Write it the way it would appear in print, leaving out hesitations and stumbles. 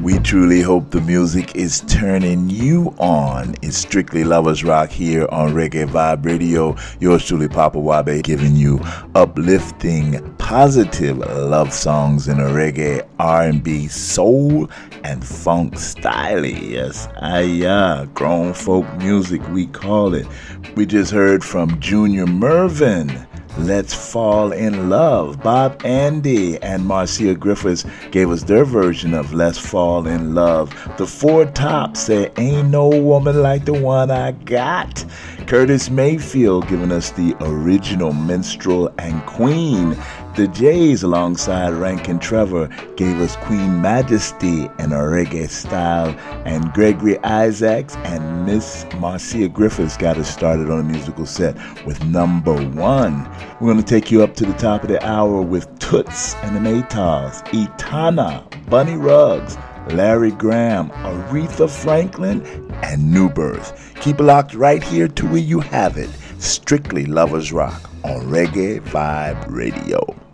We truly hope the music is turning you on. It's Strictly Lovers Rock here on Reggae Vibe Radio. Yours truly, Papa Wabe, giving you uplifting, positive love songs in a reggae, R&B, soul, and funk style. Yes, grown folk music, we call it. We just heard from Junior Mervin, Let's Fall in Love. Bob Andy and Marcia Griffiths gave us their version of Let's Fall in Love. The Four Tops said, Ain't No Woman Like the One I Got. Curtis Mayfield giving us the original Minstrel and Queen. The Jays, alongside Rankin Trevor, gave us Queen Majesty in a reggae style, and Gregory Isaacs and Miss Marcia Griffiths got us started on a musical set with number 1. We're going to take you up to the top of the hour with Toots and the Maytals, Etana, Bunny Ruggs, Larry Graham, Aretha Franklin, and New Birth. Keep it locked right here to where you have it. Strictly Lovers Rock on Reggae Vibe Radio.